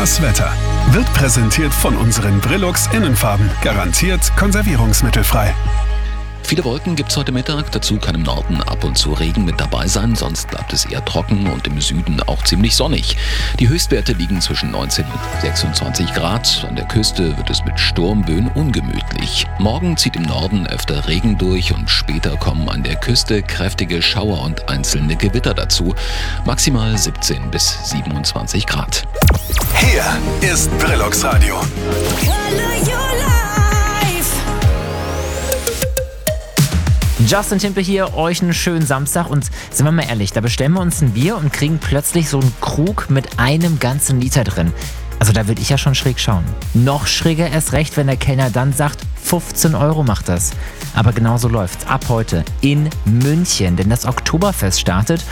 Das Wetter wird präsentiert von unseren Brilux Innenfarben. Garantiert konservierungsmittelfrei. Viele Wolken gibt es heute Mittag, dazu kann im Norden ab und zu Regen mit dabei sein, sonst bleibt es eher trocken und im Süden auch ziemlich sonnig. Die Höchstwerte liegen zwischen 19 und 26 Grad, an der Küste wird es mit Sturmböen ungemütlich. Morgen zieht im Norden öfter Regen durch und später kommen an der Küste kräftige Schauer und einzelne Gewitter dazu, maximal 17 bis 27 Grad. Hier ist Brilux Radio. Justin Timpe hier, euch einen schönen Samstag und sind wir mal ehrlich, da bestellen wir uns ein Bier und kriegen plötzlich so einen Krug mit einem ganzen Liter drin. Also da würde ich ja schon schräg schauen. Noch schräger erst recht, wenn der Kellner dann sagt, 15 € macht das. Aber genau so läuft's ab heute in München, denn das Oktoberfest startet